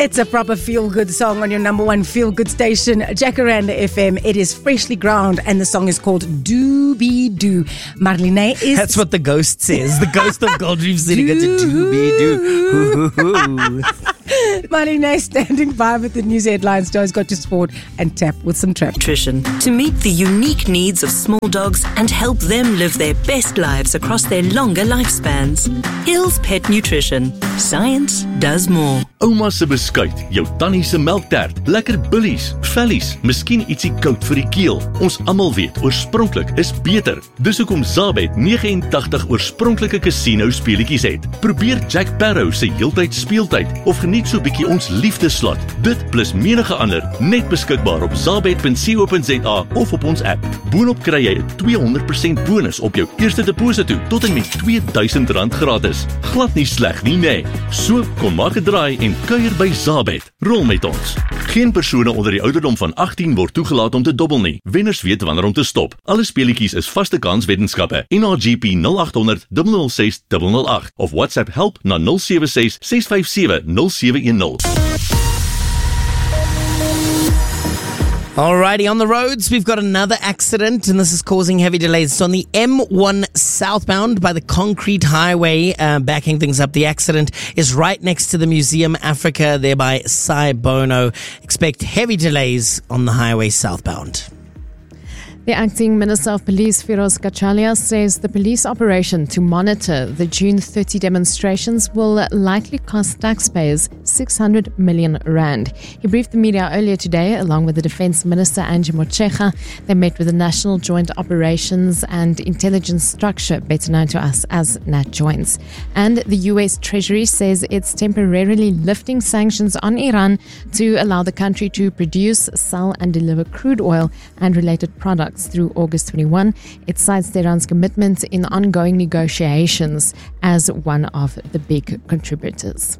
It's a proper feel-good song on your number one feel-good station, Jacaranda FM. It is freshly ground, and the song is called Doo-Be-Doo. Marlene is... That's what the ghost says. The ghost of Gold Reef City. It's a Doo-Be-Doo. Marlene standing by with the news headlines. Joe's got your sport and tap with some trap. Nutrition to meet the unique needs of small dogs and help them live their best lives across their longer lifespans. Hills Pet Nutrition. Science does more. Ouma se beskuit, jou tannie se melktert, lekker billies, vellies, miskien ietsie koud vir die keel. Ons almal weet, oorspronklik is beter. Dis hoekom Zabet 89 oorspronklike casino speletjies het. Probeer Jack Sparrow se heeltyd speeltyd of geniet so bietjie ons liefdeslot. Dit plus menige ander net beskikbaar op zabet.co.za of op ons app. Boonop kry jy 'n 200% bonus op jou eerste deposito tot en met R2000 gratis. Glad nie sleg nie, nee. So kom maak 'n draai en kuier by Zabet. Rol met ons. Geen persone onder die ouderdom van 18 word toegelaat om te dobbel nie. Wenners weet wanneer om te stop. Alle speletjies is vaste kans weddenskappe. NRGP 0800 006 008 of WhatsApp help na 076 657 0710. Alrighty, on the roads, we've got another accident, and this is causing heavy delays. It's on the M1 southbound by the Concrete Highway, backing things up. The accident is right next to the Museum Africa, there by Saibono. Expect heavy delays on the highway southbound. The acting Minister of Police, Firoz Kachalia, says the police operation to monitor the June 30 demonstrations will likely cost taxpayers 600 million rand. He briefed the media earlier today along with the Defence Minister, Angie Motshekga. They met with the National Joint Operations and Intelligence Structure, better known to us as NatJoints. And the US Treasury says it's temporarily lifting sanctions on Iran to allow the country to produce, sell and deliver crude oil and related products through August 21. It cites Tehran's commitment in ongoing negotiations as one of the big contributors.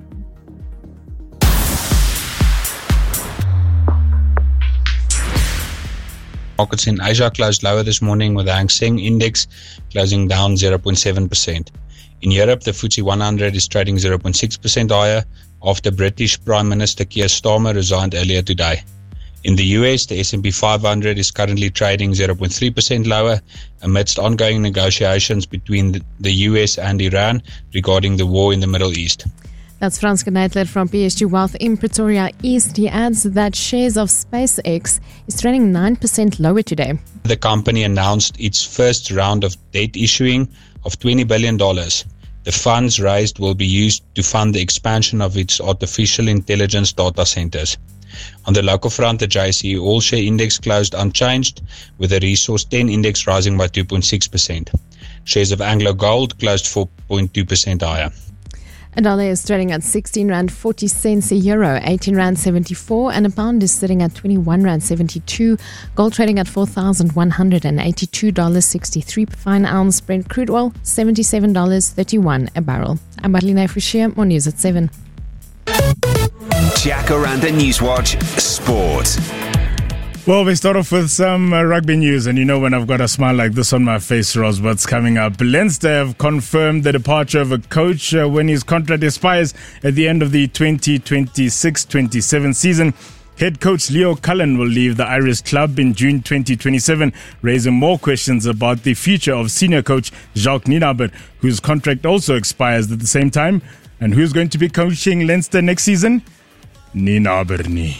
Markets in Asia closed lower this morning with the Hang Seng Index closing down 0.7%. In Europe, the FTSE 100 is trading 0.6% higher after British Prime Minister Keir Starmer resigned earlier today. In the US, the S&P 500 is currently trading 0.3% lower amidst ongoing negotiations between the US and Iran regarding the war in the Middle East. That's Frans Kneitler from PSG Wealth in Pretoria East. He adds that shares of SpaceX is trading 9% lower today. The company announced its first round of debt issuing of $20 billion. The funds raised will be used to fund the expansion of its artificial intelligence data centers. On the local front, the JSE All-Share Index closed unchanged, with the Resource 10 Index rising by 2.6%. Shares of Anglo Gold closed 4.2% higher. A dollar is trading at 16 rand 40 cents a euro, 18 rand 74, and a pound is sitting at 21 rand 72. Gold trading at $4,182.63 per fine ounce. Brent crude oil $77.31 a barrel. I'm Marlene Forshire, more news at 7. Jacaranda Newswatch Sport. Well, we start off with some rugby news, and you know when I've got a smile like this on my face, Roz, what's coming up. Leinster have confirmed the departure of a coach when his contract expires at the end of the 2026-27 season. Head coach Leo Cullen will leave the Irish club in June 2027, raising more questions about the future of senior coach Jacques Nienaber, whose contract also expires at the same time. And who's going to be coaching Leinster next season? Nienaber nie.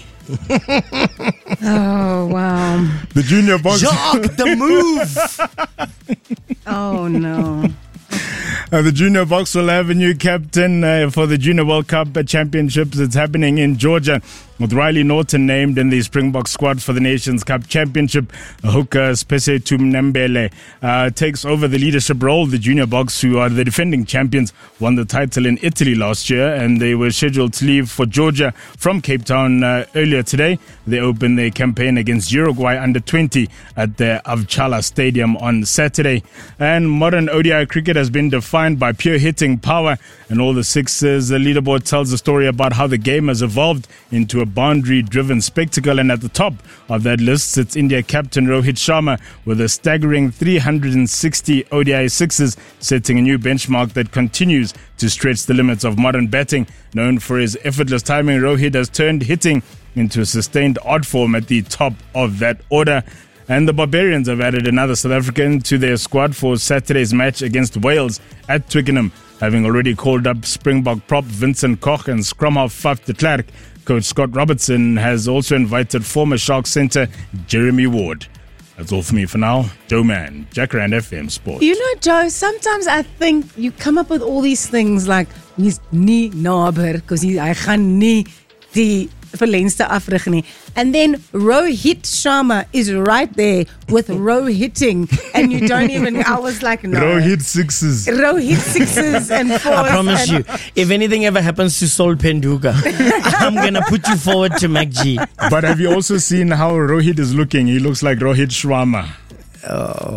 Oh, wow. The junior box. Jacques, the move! Oh, no. The Junior Box will have a new captain for the Junior World Cup Championships. It's happening in Georgia, with Riley Norton named in the Springbok squad for the Nations Cup Championship. Hooker Spesetu Mnembele takes over the leadership role. The Junior Box, who are the defending champions, won the title in Italy last year, and they were scheduled to leave for Georgia from Cape Town earlier today. They opened their campaign against Uruguay under-20 at the Avchala Stadium on Saturday. And modern ODI cricket has been defined by pure hitting power and all the sixes. The leaderboard tells the story about how the game has evolved into a boundary-driven spectacle. And at the top of that list sits India captain Rohit Sharma with a staggering 360 ODI sixes, setting a new benchmark that continues to stretch the limits of modern batting. Known for his effortless timing, Rohit has turned hitting into a sustained art form at the top of that order. And the Barbarians have added another South African to their squad for Saturday's match against Wales at Twickenham, having already called up Springbok prop Vincent Koch and scrum half Faf de Klerk. Coach Scott Robertson has also invited former Sharks centre Jeremy Ward. That's all for me for now. Joe Man, Jacaranda FM Sport. You know, Joe, sometimes I think you come up with all these things like he's nie naber because I gaan nie die verlenste afrig nie. And then Rohit Sharma is right there with hitting, and you don't even, I was like, no. Rohit sixes and fours. I promise you, if anything ever happens to Sol Penduga, I'm going to put you forward to MacG. But have you also seen how Rohit is looking? He looks like Rohit Sharma. Oh.